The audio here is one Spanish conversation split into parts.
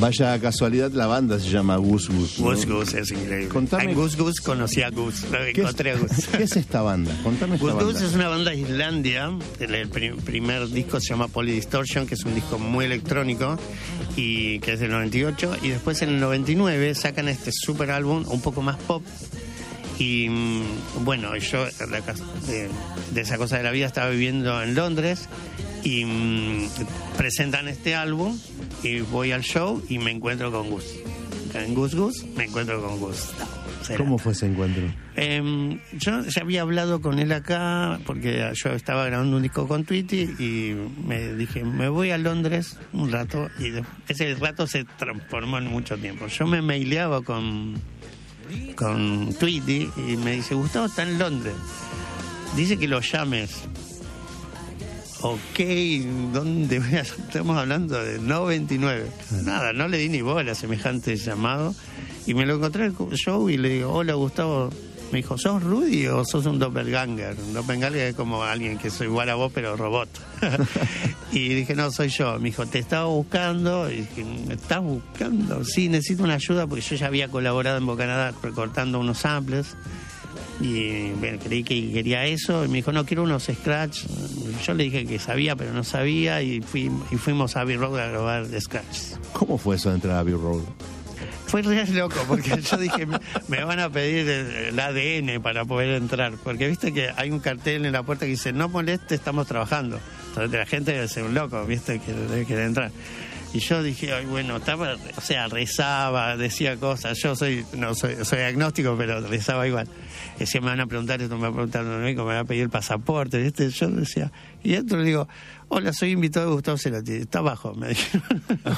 Vaya casualidad, la banda se llama Gus Gus, ¿no? Gus Gus es increíble. Contame- En Gus Gus conocí a Gus, lo encontré a Gus. ¿Qué es esta banda? Contame esta Gus banda. Gus es una banda de Islandia. El primer disco se llama Polydistortion, que es un disco muy electrónico, y que es del 98. Y después en el 99 sacan este super álbum, un poco más pop. Y bueno, yo de esa cosa de la vida estaba viviendo en Londres y presentan este álbum y voy al show y me encuentro con Gus. En Gus Gus me encuentro con Gus. ¿Cómo fue ese encuentro? Yo ya había hablado con él acá porque yo estaba grabando un disco con Tweety y me dije, me voy a Londres un rato, y ese rato se transformó en mucho tiempo. Yo me maileaba con Tweety y me dice, Gustavo está en Londres, dice que lo llames. Ok, ¿dónde voy a...? Estamos hablando de 99. Nada, no le di ni bola a semejante llamado. Y me lo encontré en el show y le digo, hola Gustavo. Me dijo, ¿sos Rudy o sos un doppelganger? Un doppelganger es como alguien que soy igual a vos pero robot. Y dije, no, soy yo. Me dijo, te estaba buscando. Y dije, ¿me estás buscando? Sí, necesito una ayuda porque yo ya había colaborado en Bocanada recortando unos samples. Y bueno, creí que quería eso y me dijo, no, quiero unos scratch. Yo le dije que sabía pero no sabía y fuimos a Abbey Road a grabar scratch. ¿Cómo fue eso de entrar a Abbey Road? Fue re loco porque yo dije, me van a pedir el ADN para poder entrar, porque viste que hay un cartel en la puerta que dice, no moleste, estamos trabajando. Entonces la gente debe ser un loco, viste, que debe querer entrar. Y yo dije, ay, bueno, estaba, o sea, rezaba, decía cosas. Yo soy agnóstico, pero rezaba igual. Decía, me van a preguntar esto, me van a preguntar lo único, me van a pedir el pasaporte, ¿viste? Yo decía, y dentro le digo, hola, soy invitado de Gustavo Cerati, está abajo, me dijeron.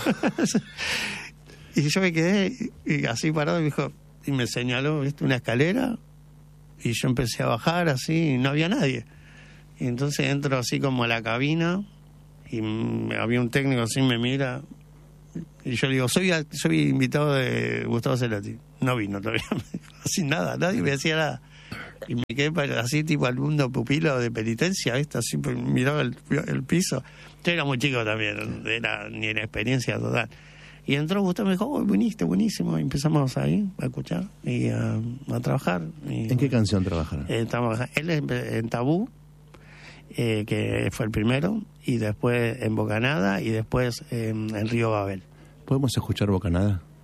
Y yo me quedé y así parado y me dijo, y me señaló, ¿viste? Una escalera, y yo empecé a bajar así y no había nadie. Y entonces entro así como a la cabina y había un técnico así, me mira y yo le digo, soy invitado de Gustavo Cerati. No vino todavía, así nada, nadie me decía nada. Y me quedé así tipo alumno pupilo de penitencia, ¿viste? Así miraba el piso. Yo era muy chico también, ni en experiencia total. Y entró Gustavo y me dijo, oh, buenísimo. Y empezamos ahí a escuchar y a trabajar. Y, ¿en qué canción trabajaron? Él en Tabú, que fue el primero, y después en Bocanada, y después en Río Babel. ¿Podemos escuchar Bocanada?